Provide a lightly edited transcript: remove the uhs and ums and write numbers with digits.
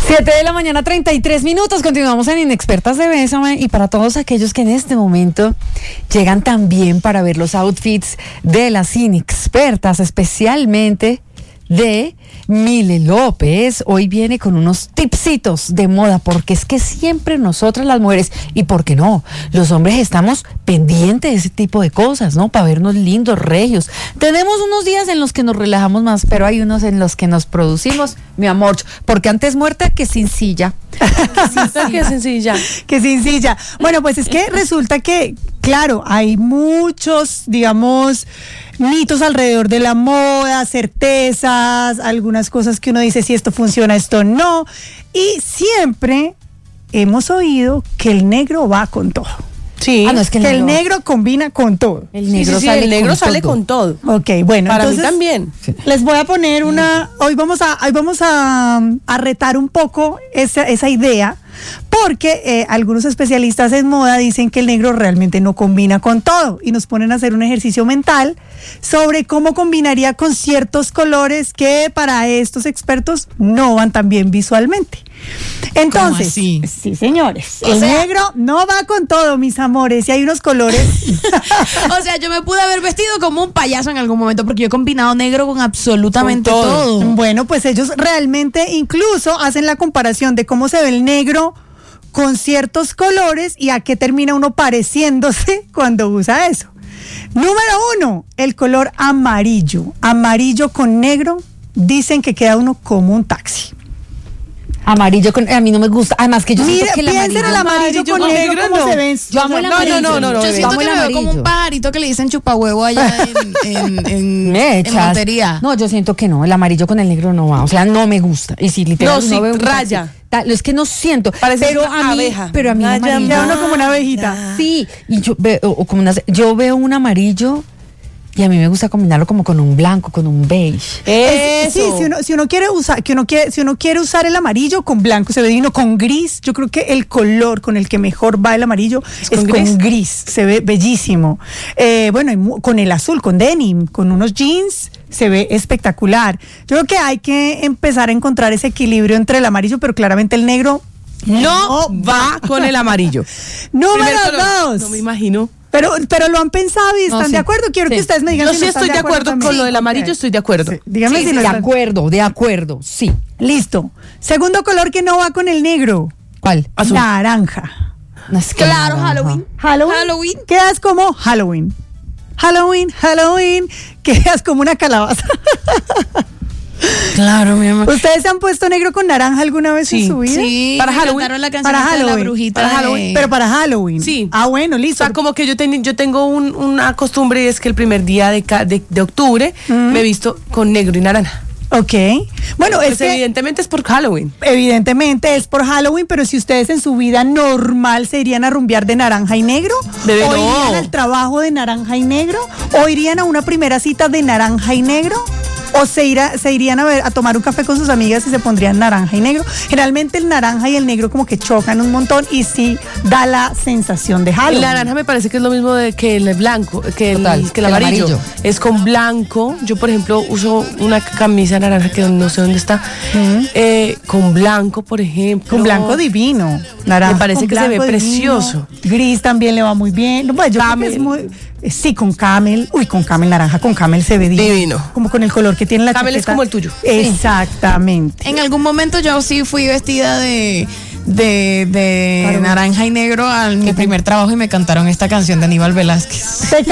7:33 a.m. Continuamos en Inexpertas de Bésame. Y para todos aquellos que en este momento llegan también para ver los outfits de las Inexpertas, especialmente de Mile López, hoy viene con unos tipsitos de moda, porque es que siempre nosotras las mujeres, y por qué no, los hombres estamos pendientes de ese tipo de cosas, ¿no? Para vernos lindos, regios. Tenemos unos días en los que nos relajamos más, pero hay unos en los que nos producimos, mi amor, porque antes muerta que sin silla. Que sencilla. Que sencilla. Bueno, pues es que resulta que, claro, hay muchos, digamos, mitos alrededor de la moda, certezas, algunas cosas que uno dice si esto funciona, esto no. Y siempre hemos oído que el negro va con todo. Sí. No, es que el negro combina con todo. El negro sale con todo. Ok, bueno, para entonces, mí también. Sí. Les voy a poner una. Hoy vamos a retar un poco esa idea, porque algunos especialistas en moda dicen que el negro realmente no combina con todo y nos ponen a hacer un ejercicio mental sobre cómo combinaría con ciertos colores que para estos expertos no van tan bien visualmente. Entonces, sí, señores, el negro no va con todo, mis amores, y hay unos colores. O sea, yo me pude haber vestido como un payaso en algún momento porque yo he combinado negro con absolutamente todo. Bueno, pues ellos realmente incluso hacen la comparación de cómo se ve el negro con ciertos colores y a qué termina uno pareciéndose cuando usa eso. Número 1, el color amarillo. Amarillo con negro, dicen que queda uno como un taxi. Amarillo con, a mí no me gusta, además que yo siento que el amarillo con negro ¿cómo se ven? Yo amo el amarillo. No, yo siento que me veo como un pajarito que le dicen chupahuevo allá en Montería. No, yo siento que no, el amarillo con el negro no va, o sea, no me gusta. Y si literal no veo raya. Es que no siento, parece pero una abeja. Pero a mí amarillo, uno como una abejita. Sí, y yo veo un amarillo. Y a mí me gusta combinarlo como con un blanco, con un beige. Sí, si uno quiere usar el amarillo con blanco, se ve divino. Con gris, yo creo que el color con el que mejor va el amarillo es con gris. Se ve bellísimo. Bueno, con el azul, con denim, con unos jeans, se ve espectacular. Yo creo que hay que empezar a encontrar ese equilibrio entre el amarillo, pero claramente el negro no va con el amarillo. Número 2. No me imagino. Pero lo han pensado y están de acuerdo. Quiero que ustedes me digan. Yo sí estoy de acuerdo con lo del amarillo, estoy de acuerdo. Sí. Dígame si no de acuerdo, sí. Listo. Segundo color que no va con el negro. ¿Cuál? Azul. Naranja. No, es que claro, naranja. Halloween. Quedas como Halloween. Quedas como una calabaza. Claro, mi amor. ¿Ustedes se han puesto negro con naranja alguna vez en su vida? Sí, para Halloween. Cantaron la canción de la brujita. Para Halloween. Pero para Halloween. Sí. Bueno, listo. O sea, como que yo tengo una costumbre, y es que el primer día de octubre me visto con negro y naranja. Ok. Bueno, pues evidentemente es por Halloween. Evidentemente es por Halloween, pero si ustedes en su vida normal se irían a rumbear de naranja y negro, o irían al trabajo de naranja y negro, o irían a una primera cita de naranja y negro, o se irían a tomar un café con sus amigas y se pondrían naranja y negro. Generalmente el naranja y el negro como que chocan un montón y sí da la sensación de Halloween. El naranja me parece que es lo mismo que el blanco, que el amarillo. Es con blanco. Yo, por ejemplo, uso una camisa naranja que no sé dónde está, con blanco, por ejemplo. Con blanco divino. Naranja. Me parece que se ve precioso. Gris también le va muy bien. No, pues yo creo que es muy... Sí, con camel. Uy, con camel naranja, con camel se ve divino. Como con el color que tiene la camel chaqueta. Es como el tuyo. Exactamente. En algún momento yo sí fui vestida de naranja y negro a mi primer trabajo y me cantaron esta canción de Aníbal Velázquez.